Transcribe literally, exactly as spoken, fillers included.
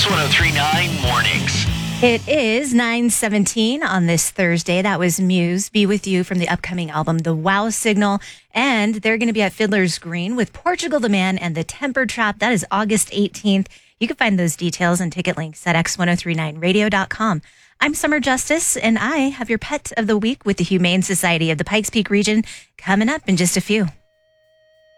ten thirty-nine Mornings. It is nine seventeen on this Thursday. That was Muse, Be With You, from the upcoming album, The Wow Signal. And they're going to be at Fiddler's Green with Portugal the Man and The Temper Trap. That is August eighteenth. You can find those details and ticket links at x ten thirty-nine radio dot com. I'm Summer Justice, and I have your pet of the week with the Humane Society of the Pikes Peak region coming up in just a few.